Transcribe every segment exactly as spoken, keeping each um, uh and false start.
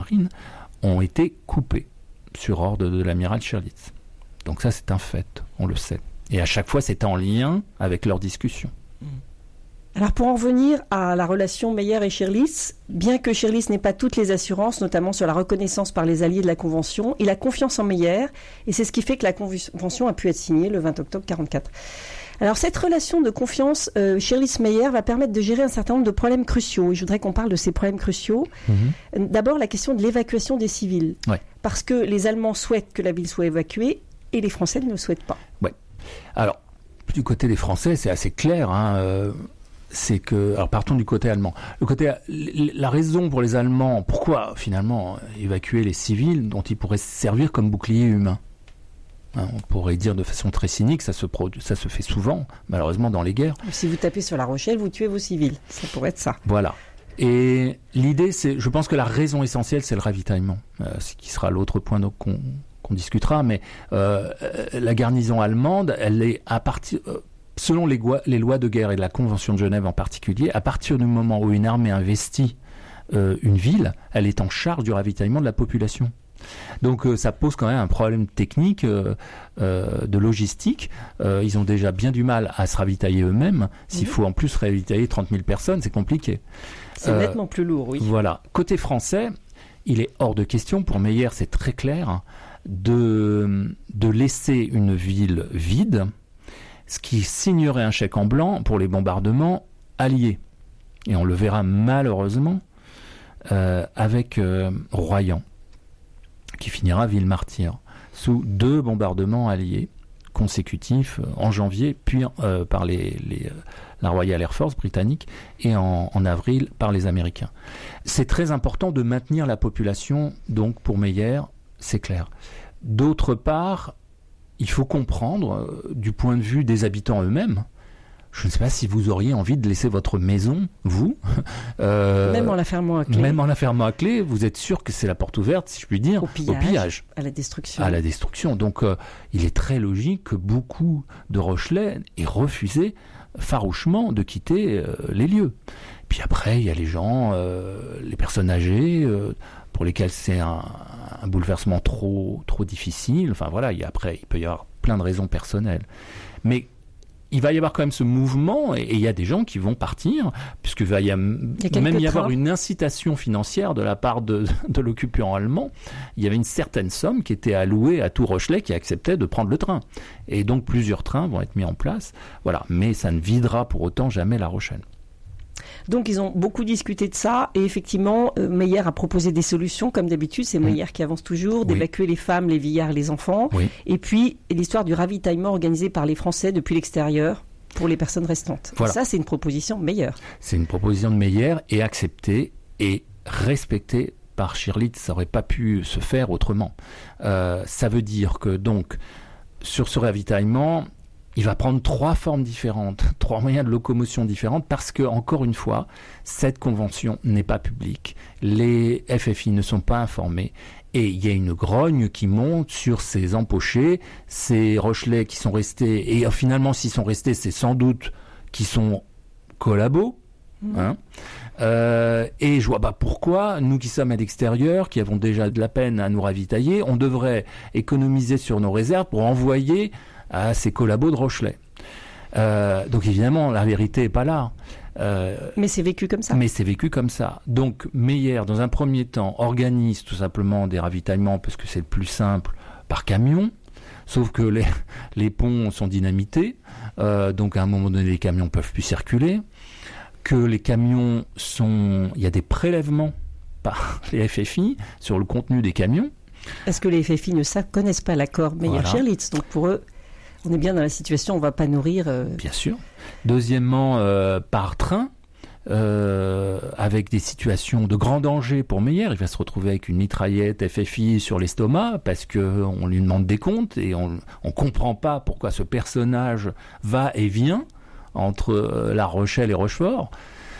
marine, ont été coupés sur ordre de l'amiral Sherlitz. Donc ça, c'est un fait, on le sait. Et à chaque fois, c'est en lien avec leurs discussions. Alors pour en revenir à la relation Meyer et Sherlitz, bien que Sherlitz n'ait pas toutes les assurances, notamment sur la reconnaissance par les alliés de la Convention, il a confiance en Meyer, et c'est ce qui fait que la Convention a pu être signée le vingt octobre quarante-quatre. Alors cette relation de confiance euh, Sherlitz-Meyer va permettre de gérer un certain nombre de problèmes cruciaux, et je voudrais qu'on parle de ces problèmes cruciaux. Mmh. D'abord la question de l'évacuation des civils, ouais. Parce que les Allemands souhaitent que la ville soit évacuée, et les Français ne le souhaitent pas. Oui. Alors, du côté des Français, c'est assez clair, hein, euh... c'est que, alors partons du côté allemand. Le côté, la raison pour les Allemands, pourquoi finalement évacuer les civils dont ils pourraient servir comme bouclier humain, hein, on pourrait dire de façon très cynique, ça se, produit, ça se fait souvent, malheureusement, dans les guerres. Si vous tapez sur La Rochelle, vous tuez vos civils. Ça pourrait être ça. Voilà. Et l'idée, c'est, je pense que la raison essentielle, c'est le ravitaillement, euh, ce qui sera l'autre point donc, qu'on, qu'on discutera. Mais euh, la garnison allemande, elle est à partir... Euh, Selon les, goi- les lois de guerre et la Convention de Genève en particulier, à partir du moment où une armée investit euh, une ville, elle est en charge du ravitaillement de la population. Donc euh, ça pose quand même un problème technique, euh, euh, de logistique. Euh, ils ont déjà bien du mal à se ravitailler eux-mêmes. S'il mmh. faut en plus ravitailler trente mille personnes, c'est compliqué. C'est euh, nettement plus lourd, oui. Voilà. Côté français, il est hors de question, pour Meyer c'est très clair, de, de laisser une ville vide, ce qui signerait un chèque en blanc pour les bombardements alliés. Et on le verra malheureusement euh, avec euh, Royan, qui finira ville martyre, sous deux bombardements alliés consécutifs euh, en janvier, puis euh, par les, les, euh, la Royal Air Force britannique, et en, en avril par les Américains. C'est très important de maintenir la population, donc pour Meyer, c'est clair. D'autre part, il faut comprendre, euh, du point de vue des habitants eux-mêmes, je ne sais pas si vous auriez envie de laisser votre maison, vous. Euh, même en la fermant à clé. Même en la fermant à clé, vous êtes sûr que c'est la porte ouverte, si je puis dire, au pillage, au pillage. À la destruction. À la destruction. Donc, euh, il est très logique que beaucoup de Rochelais aient refusé farouchement de quitter euh, les lieux. Puis après, il y a les gens, euh, les personnes âgées, euh, pour lesquelles c'est un, un bouleversement trop, trop difficile. Enfin voilà, il y a, après, il peut y avoir plein de raisons personnelles. Mais il va y avoir quand même ce mouvement, et, et il y a des gens qui vont partir, puisqu'il va y, a, il y a même y avoir une incitation financière de la part de, de l'occupant allemand. Il y avait une certaine somme qui était allouée à tout Rochelais qui acceptait de prendre le train. Et donc plusieurs trains vont être mis en place. Voilà. Mais ça ne videra pour autant jamais La Rochelle. Donc ils ont beaucoup discuté de ça, et effectivement euh, Meyer a proposé des solutions, comme d'habitude c'est mmh. Meyer qui avance toujours, d'évacuer oui. les femmes, les vieillards et les enfants, oui. et puis l'histoire du ravitaillement organisé par les Français depuis l'extérieur pour les personnes restantes. Voilà. Ça c'est une proposition de Meyer. C'est une proposition de Meyer, et acceptée et respectée par Sherlitz. Ça n'aurait pas pu se faire autrement. Euh, ça veut dire que donc sur ce ravitaillement, il va prendre trois formes différentes, trois moyens de locomotion différentes, parce que, encore une fois, cette convention n'est pas publique. Les F F I ne sont pas informés. Et il y a une grogne qui monte sur ces empochés, ces Rochelais qui sont restés, et finalement, s'ils sont restés, c'est sans doute qu'ils sont collabos. Mmh. Hein euh, et je vois pas pourquoi, nous qui sommes à l'extérieur, qui avons déjà de la peine à nous ravitailler, on devrait économiser sur nos réserves pour envoyer à ces collabos de Rochelais. Euh, donc évidemment, la vérité n'est pas là. Euh, mais c'est vécu comme ça. Mais c'est vécu comme ça. Donc Meyer, dans un premier temps, organise tout simplement des ravitaillements, parce que c'est le plus simple, par camion. Sauf que les, les ponts sont dynamités, euh, donc à un moment donné, les camions ne peuvent plus circuler. Que les camions sont... Il y a des prélèvements par les F F I sur le contenu des camions. Est-ce que les F F I ne ça, connaissent pas l'accord Meyer-Sherlitz ? Donc pour eux, on est bien dans la situation, on ne va pas nourrir... Euh... Bien sûr. Deuxièmement, euh, par train, euh, avec des situations de grand danger pour Meyer. Il va se retrouver avec une mitraillette F F I sur l'estomac parce qu'on lui demande des comptes et on ne comprend pas pourquoi ce personnage va et vient entre euh, La Rochelle et Rochefort.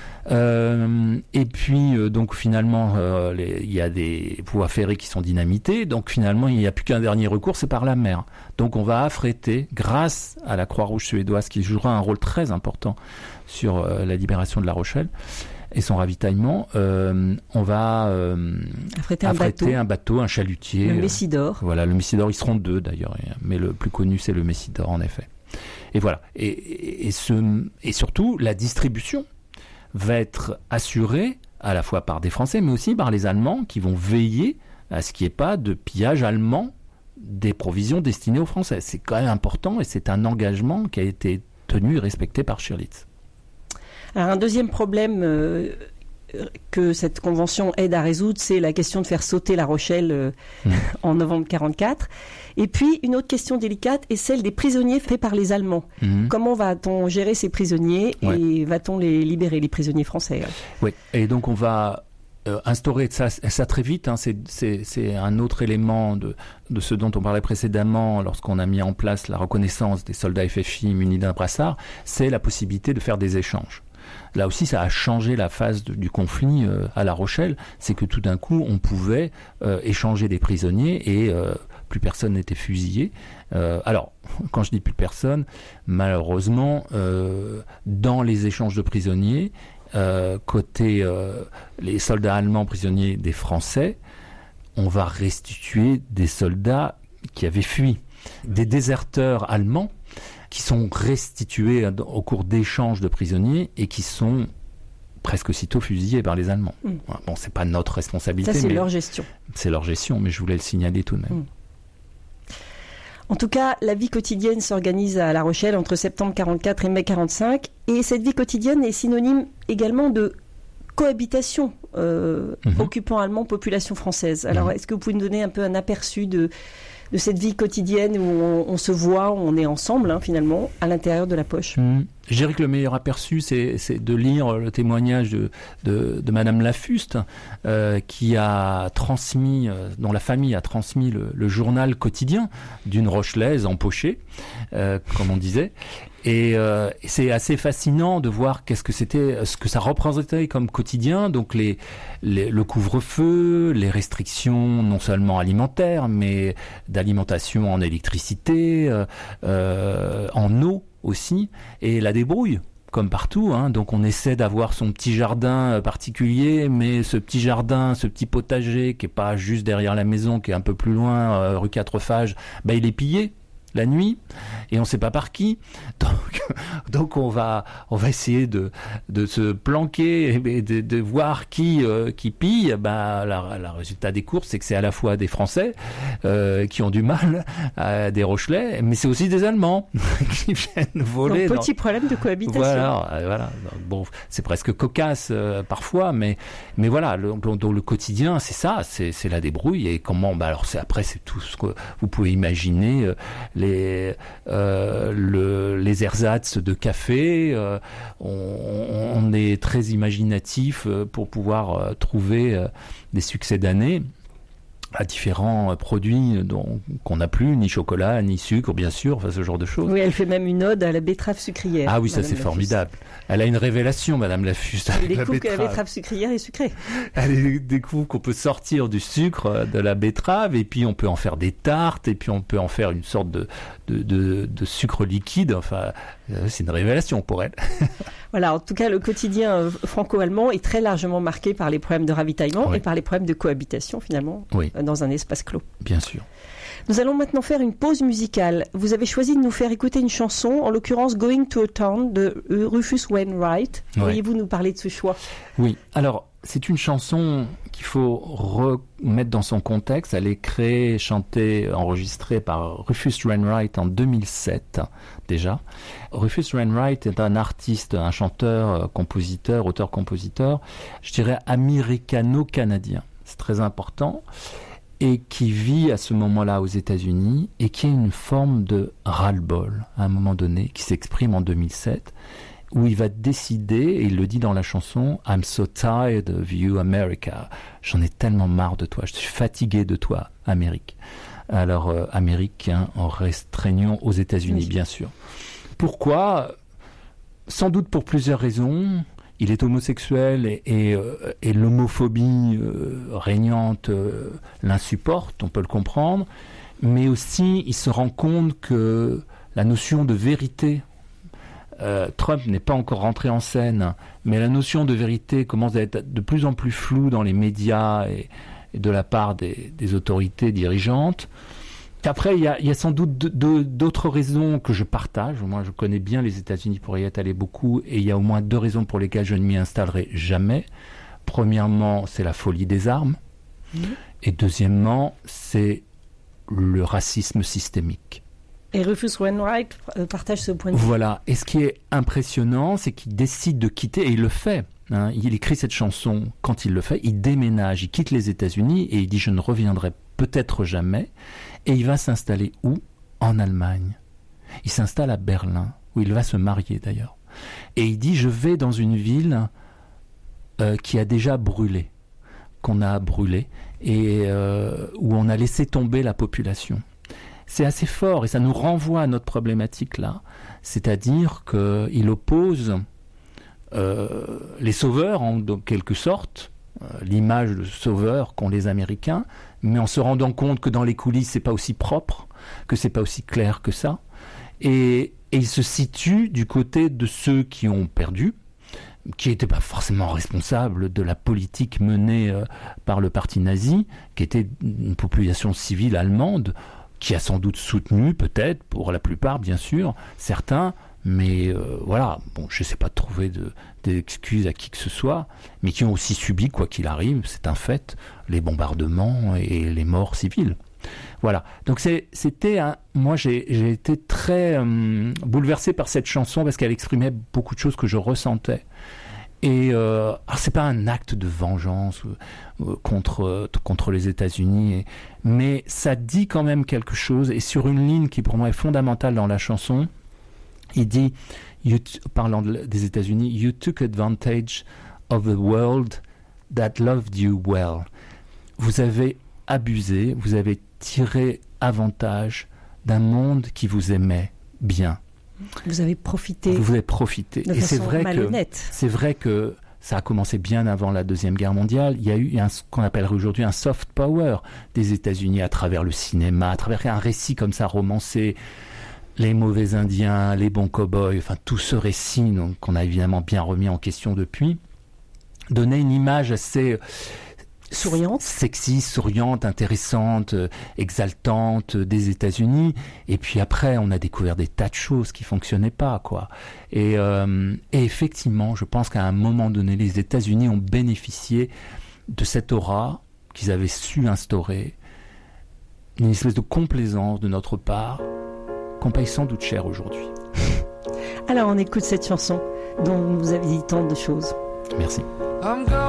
Euh, et puis euh, donc finalement euh, les, il y a des voies ferrées qui sont dynamitées, donc finalement il n'y a plus qu'un dernier recours, c'est par la mer. Donc on va affréter, grâce à la Croix-Rouge suédoise qui jouera un rôle très important sur euh, la libération de La Rochelle, et son ravitaillement, euh, on va euh, affréter, un, affréter bateau. un bateau, un chalutier. Le Messidor. Euh, voilà, le Messidor, ils seront deux d'ailleurs, mais le plus connu c'est le Messidor en effet. Et voilà, et, et, et, ce, et surtout la distribution va être assurée à la fois par des Français, mais aussi par les Allemands qui vont veiller à ce qu'il n'y ait pas de pillage allemand des provisions destinées aux Français. C'est quand même important et c'est un engagement qui a été tenu et respecté par Schirlitz. Alors un deuxième problème euh, que cette convention aide à résoudre, c'est la question de faire sauter La Rochelle euh, mmh. en novembre quarante-quatre. Et puis une autre question délicate est celle des prisonniers faits par les Allemands. Mmh. Comment va-t-on gérer ces prisonniers ouais. et va-t-on les libérer, les prisonniers français? Oui, et donc on va Euh, instaurer ça, ça très vite, hein, c'est, c'est, c'est un autre élément de, de ce dont on parlait précédemment lorsqu'on a mis en place la reconnaissance des soldats F F I munis d'un brassard, c'est la possibilité de faire des échanges. Là aussi, ça a changé la phase de, du conflit euh, à La Rochelle, c'est que tout d'un coup, on pouvait euh, échanger des prisonniers et euh, plus personne n'était fusillé. Euh, alors, quand je dis plus personne, malheureusement, euh, dans les échanges de prisonniers, Euh, côté euh, les soldats allemands prisonniers des Français, on va restituer des soldats qui avaient fui, des déserteurs allemands qui sont restitués au cours d'échanges de prisonniers et qui sont presque aussitôt fusillés par les Allemands. Mmh. Bon, c'est pas notre responsabilité. Ça, c'est mais leur gestion. C'est leur gestion, mais je voulais le signaler tout de même. Mmh. En tout cas, la vie quotidienne s'organise à La Rochelle entre septembre quarante-quatre et mai quarante-cinq. Et cette vie quotidienne est synonyme également de cohabitation, euh, mmh. occupants allemands, population française. Alors, mmh. est-ce que vous pouvez nous donner un peu un aperçu de, de cette vie quotidienne où on, on se voit, où on est ensemble, hein, finalement, à l'intérieur de la poche? mmh. Je dirais que le meilleur aperçu, c'est, c'est de lire le témoignage de, de, de Madame Lafuste, euh, qui a transmis, euh, dont la famille a transmis le, le journal quotidien d'une Rochelaise empochée, euh, comme on disait. Et euh, c'est assez fascinant de voir qu'est-ce que c'était, ce que ça représentait comme quotidien. Donc les, les, le couvre-feu, les restrictions non seulement alimentaires, mais d'alimentation en électricité, euh, euh, en eau aussi, et la débrouille, comme partout, hein. Donc on essaie d'avoir son petit jardin particulier, mais ce petit jardin, ce petit potager qui est pas juste derrière la maison, qui est un peu plus loin, euh, rue Quatrefages, bah il est pillé la nuit, et on ne sait pas par qui. Donc, donc on va, on va essayer de, de se planquer et de, de voir qui, euh, qui pille. Ben, le résultat des courses, c'est que c'est à la fois des Français euh, qui ont du mal, à des Rochelais, mais c'est aussi des Allemands qui viennent voler. Donc, petit dans... problème de cohabitation. Voilà, voilà. Bon, c'est presque cocasse euh, parfois, mais, mais voilà, le, donc le quotidien, c'est ça, c'est, c'est la débrouille. Et comment, ben alors c'est, après, c'est tout ce que vous pouvez imaginer. Euh, les euh, le, les ersatz de café, euh, on, on est très imaginatif pour pouvoir euh, trouver euh, des succès d'année à différents produits dont, qu'on n'a plus, ni chocolat, ni sucre, bien sûr, enfin, ce genre de choses. Oui, elle fait même une ode à la betterave sucrière. Ah oui, ça c'est formidable. Elle a une révélation, Madame Lafuste. Elle découvre que la betterave sucrière est sucrée. Elle découvre qu'on peut sortir du sucre de la betterave, et puis on peut en faire des tartes, et puis on peut en faire une sorte de, de, de, de sucre liquide. Enfin, c'est une révélation pour elle. Voilà, en tout cas, le quotidien franco-allemand est très largement marqué par les problèmes de ravitaillement oui. et par les problèmes de cohabitation, finalement, oui. dans un espace clos. Bien sûr. Nous allons maintenant faire une pause musicale. Vous avez choisi de nous faire écouter une chanson, en l'occurrence Going to a Town de Rufus Wainwright. Oui. Pourriez-vous nous parler de ce choix ? Oui, alors c'est une chanson qu'il faut remettre dans son contexte. Elle est créée, chantée, enregistrée par Rufus Wainwright en deux mille sept déjà. Rufus Wainwright est un artiste, un chanteur, compositeur, auteur-compositeur, je dirais américano-canadien. C'est très important. Et qui vit à ce moment-là aux États-Unis et qui a une forme de ras-le-bol à un moment donné, qui s'exprime en deux mille sept, où il va décider, et il le dit dans la chanson, « I'm so tired of you, America ». J'en ai tellement marre de toi, je suis fatigué de toi, Amérique. Alors, euh, américain en restreignant aux États-Unis, bien sûr. Pourquoi ? Sans doute pour plusieurs raisons. Il est homosexuel et, et, euh, et l'homophobie euh, régnante euh, l'insupporte, on peut le comprendre, mais aussi il se rend compte que la notion de vérité euh, Trump n'est pas encore rentré en scène, mais la notion de vérité commence à être de plus en plus floue dans les médias et, et de la part des, des autorités dirigeantes. Après, il y a, il y a sans doute de, de, d'autres raisons que je partage. Moi, je connais bien les États-Unis pour y être allé beaucoup, et il y a au moins deux raisons pour lesquelles je ne m'y installerai jamais. Premièrement, c'est la folie des armes. Mmh. Et deuxièmement, c'est le racisme systémique. Et Rufus Wainwright partage ce point de vue. Voilà. Et ce qui est impressionnant, c'est qu'il décide de quitter, et il le fait. Hein, il écrit cette chanson quand il le fait. Il déménage, il quitte les États-Unis et il dit « Je ne reviendrai peut-être jamais ». Et il va s'installer où ? En Allemagne. Il s'installe à Berlin, où il va se marier d'ailleurs. Et il dit « Je vais dans une ville euh, qui a déjà brûlé, qu'on a brûlé, et euh, où on a laissé tomber la population ». C'est assez fort et ça nous renvoie à notre problématique là. C'est-à-dire qu'il oppose euh, les sauveurs en quelque sorte, euh, l'image de sauveurs qu'ont les Américains, mais en se rendant compte que dans les coulisses c'est pas aussi propre, que c'est pas aussi clair que ça. Et, et il se situe du côté de ceux qui ont perdu, qui n'étaient pas forcément responsables de la politique menée euh, par le parti nazi, qui était une population civile allemande, qui a sans doute soutenu, peut-être, pour la plupart, bien sûr, certains, mais euh, voilà, bon, je ne sais pas trouver de, d'excuses à qui que ce soit, mais qui ont aussi subi, quoi qu'il arrive, c'est un fait, les bombardements et les morts civiles. Voilà, donc c'est, c'était un... Moi, j'ai, j'ai été très euh, bouleversé par cette chanson, parce qu'elle exprimait beaucoup de choses que je ressentais. Et euh, alors c'est pas un acte de vengeance euh, contre euh, contre les États-Unis, et, mais ça dit quand même quelque chose. Et sur une ligne qui pour moi est fondamentale dans la chanson, il dit, you t- parlant de, des États-Unis, you took advantage of the world that loved you well. Vous avez abusé, vous avez tiré avantage d'un monde qui vous aimait bien. Vous avez profité. Vous avez profité. De et c'est vrai malhonnête. que c'est vrai que ça a commencé bien avant la Deuxième Guerre mondiale. Il y a eu un, ce qu'on appellerait aujourd'hui un soft power des États-Unis à travers le cinéma, à travers un récit comme ça romancé, les mauvais Indiens, les bons cow-boys, enfin tout ce récit donc, qu'on a évidemment bien remis en question depuis, donnait une image assez souriante, sexy, souriante, intéressante, euh, exaltante euh, des États-Unis. Et puis après, on a découvert des tas de choses qui fonctionnaient pas, quoi. Et, euh, et effectivement, je pense qu'à un moment donné, les États-Unis ont bénéficié de cette aura qu'ils avaient su instaurer, une espèce de complaisance de notre part qu'on paye sans doute cher aujourd'hui. Alors, on écoute cette chanson dont vous avez dit tant de choses. Merci.